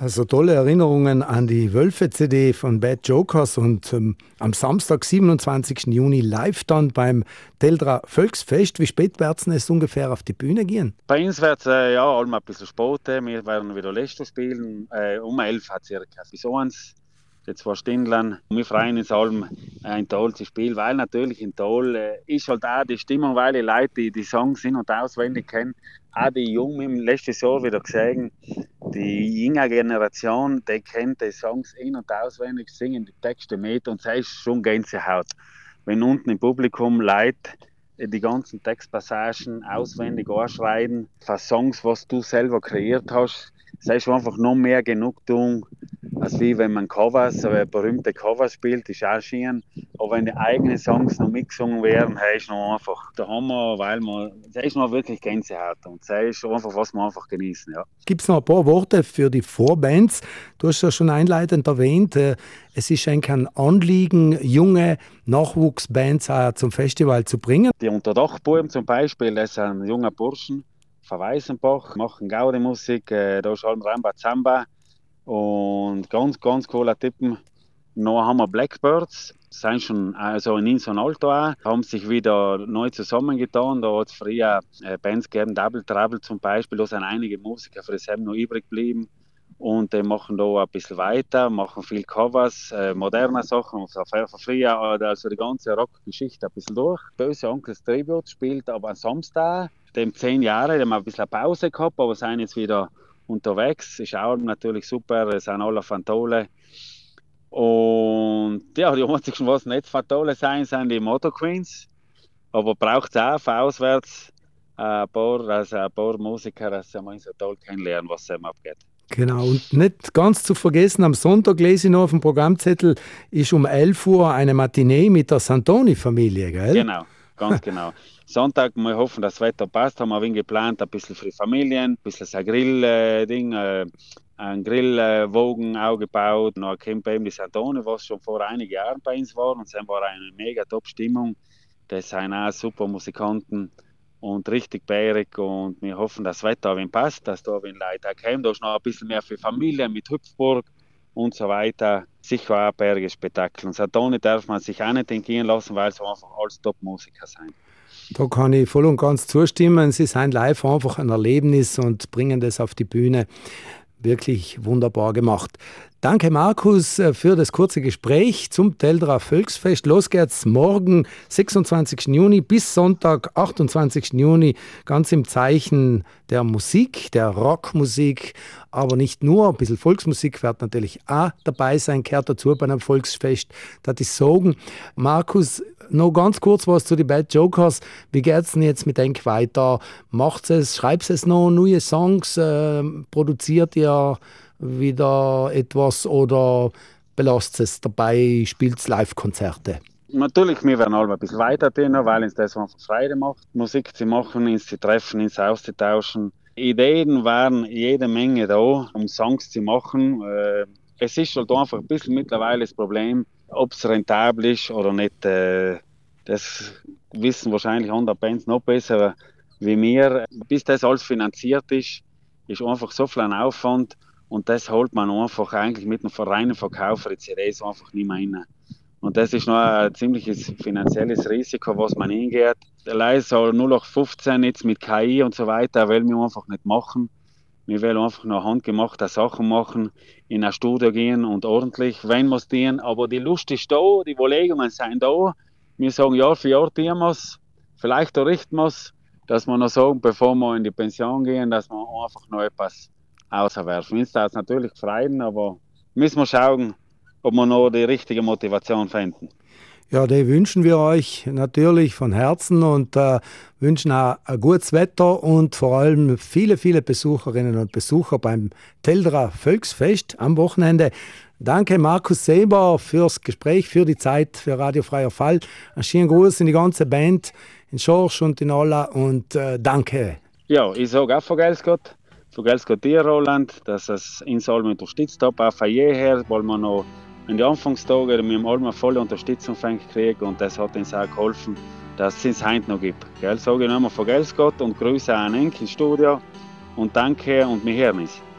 Also tolle Erinnerungen an die Wölfe-CD von Bad Jokers und am Samstag, 27. Juni, live dann beim Teldra Volksfest. Wie spät werden es ungefähr auf die Bühne gehen? Bei uns wird es ein bisschen spät. Wir werden wieder Letzte spielen. Um 11 hat circa bis 1. Die 2 Stündchen. Wir freuen uns allem, ein Tal zu spielen, weil natürlich in Tal ist halt auch die Stimmung, weil die Leute die Songs in- und auswendig kennen. Auch die Jungen, letztes Jahr wieder gesehen, die junge Generation, die kennt die Songs in- und auswendig, singen die Texte mit und es ist schon Gänsehaut. Wenn unten im Publikum Leute die ganzen Textpassagen auswendig anschreien, für Songs, was du selber kreiert hast, es ist einfach noch mehr Genugtuung, als wie wenn man Covers, berühmte Covers spielt, ist auch schön. Aber wenn die eigenen Songs noch mitgesungen werden, ist noch einfach der Hammer, weil das ist noch wirklich Gänsehaut. Und das ist einfach, was wir einfach genießen. Ja. Gibt es noch ein paar Worte für die Vorbands? Du hast ja schon einleitend erwähnt, es ist eigentlich ein Anliegen, junge Nachwuchsbands auch zum Festival zu bringen. Die Unterdachbuben zum Beispiel, das sind junge Burschen von Weißenbach, machen Gaudi-Musik, da ist allem Ramba Zamba und ganz, ganz cooler Typen. Noch haben wir Blackbirds, sind schon also in so ein Alter auch, haben sich wieder neu zusammengetan. Da hat es früher Bands gegeben, Double Trouble zum Beispiel, da sind einige Musiker für das noch übrig geblieben. Und die machen da ein bisschen weiter, machen viel Covers, moderne Sachen, von früher, also die ganze Rockgeschichte ein bisschen durch. Böse Onkels Tribute spielt aber am Samstag, dem 10 Jahre, die haben ein bisschen Pause gehabt, aber sind jetzt wieder unterwegs. Ist auch natürlich super, es sind alle Fantole. Und ja, die einzigen, was nicht Fantole sein, sind die Motor Queens. Aber braucht es auch von auswärts ein paar Musiker, dass man so toll kennenlernen, was es abgeht. Genau, und nicht ganz zu vergessen, am Sonntag lese ich noch auf dem Programmzettel, ist um 11 Uhr eine Matinee mit der Santoni-Familie, gell? Genau, ganz genau. Sonntag, wir hoffen, dass das Wetter passt, haben wir ein wenig geplant, ein bisschen für die Familien, ein bisschen ein Grill-Ding, einen Grillwogen auch gebaut. Noch kommt bei ihm die Santoni, was schon vor einigen Jahren bei uns war, und dann war eine mega Top-Stimmung. Das sind auch super Musikanten und richtig bärig, und wir hoffen, dass das Wetter passt, dass da Leute auch kommen. Da ist noch ein bisschen mehr für Familien mit Hüpfburg und so weiter. Sicher auch ein bäriges Spektakel. Und Santoni darf man sich auch nicht entgehen lassen, weil es einfach alles Top-Musiker sind. Da kann ich voll und ganz zustimmen. Sie sind live einfach ein Erlebnis und bringen das auf die Bühne. Wirklich wunderbar gemacht. Danke, Markus, für das kurze Gespräch zum Teldra Volksfest. Los geht's morgen, 26. Juni bis Sonntag, 28. Juni, ganz im Zeichen der Musik, der Rockmusik, aber nicht nur, ein bisschen Volksmusik wird natürlich auch dabei sein, gehört dazu bei einem Volksfest. Das ist sagen. Markus, noch ganz kurz was zu den Bad Jokers. Wie geht's denn jetzt mit euch weiter? Macht es, schreibt es noch neue Songs? Produziert ihr wieder etwas oder belasst es dabei, spielt Live-Konzerte? Natürlich, wir werden alle ein bisschen weiter tun, weil uns das einfach Freude macht, Musik zu machen, uns zu treffen, uns auszutauschen. Ideen waren jede Menge da, um Songs zu machen. Es ist halt einfach ein bisschen mittlerweile das Problem, ob es rentabel ist oder nicht. Das wissen wahrscheinlich andere Bands noch besser wie wir. Bis das alles finanziert ist einfach so viel ein Aufwand, und das holt man einfach eigentlich mit einem reinen Verkauf der CDs einfach nicht mehr rein. Und das ist noch ein ziemliches finanzielles Risiko, was man hingeht. Leider soll 0815 jetzt mit KI und so weiter, wollen wir einfach nicht machen. Wir wollen einfach noch handgemachte Sachen machen, in ein Studio gehen und ordentlich, wenn wir es tun. Aber die Lust ist da, die Überlegungen sind da. Wir sagen, Jahr für Jahr tun wir es. Vielleicht richten wir es, dass wir noch sagen, bevor wir in die Pension gehen, dass wir einfach noch etwas auswerfen. Uns darf es natürlich freuen, aber müssen wir schauen, ob wir noch die richtige Motivation finden. Ja, die wünschen wir euch natürlich von Herzen und wünschen auch ein gutes Wetter und vor allem viele, viele Besucherinnen und Besucher beim Teldra Volksfest am Wochenende. Danke Markus Seber fürs Gespräch, für die Zeit, für Radio Freier Fall. Einen schönen Gruß in die ganze Band, in Schorsch und in Olla, und danke. Ja, ich sage auch vergelt's Gott. Vergelt's Gott dir, Roland, dass es uns alle unterstützt hat, auch von jeher, weil wir noch in den Anfangstagen mit allem volle Unterstützung gekriegt, und das hat uns auch geholfen, dass es uns heute noch gibt. Gell? Sage ich nochmal vergelt's Gott und Grüße an Enk ins Studio und danke, und wir hören uns.